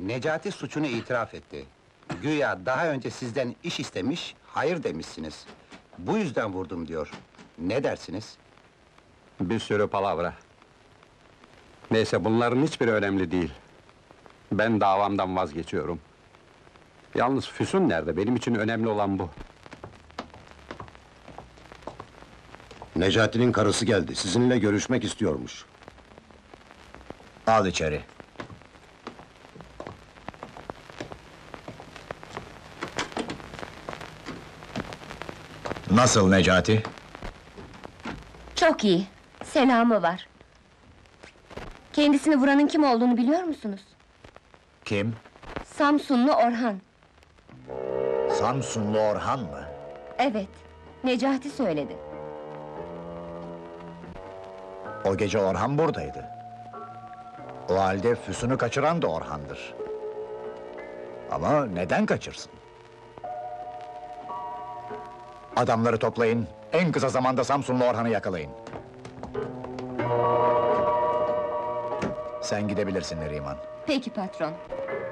Necati suçunu itiraf etti. Güya daha önce sizden iş istemiş, hayır demişsiniz. Bu yüzden vurdum diyor. Ne dersiniz? Bir sürü palavra. Neyse, bunların hiçbiri önemli değil. Ben davamdan vazgeçiyorum. Yalnız Füsun nerede? Benim için önemli olan bu. Necati'nin karısı geldi, sizinle görüşmek istiyormuş. Al içeri. Nasıl Necati? Çok iyi, selamı var. Kendisini vuranın kim olduğunu biliyor musunuz? Kim? Samsunlu Orhan. Samsunlu Orhan mı? Evet, Necati söyledi. O gece Orhan buradaydı. O halde Füsun'u kaçıran da Orhan'dır. Ama neden kaçırsın? Adamları toplayın, en kısa zamanda Samsunlu Orhan'ı yakalayın. Sen gidebilirsin Neriman. Peki patron.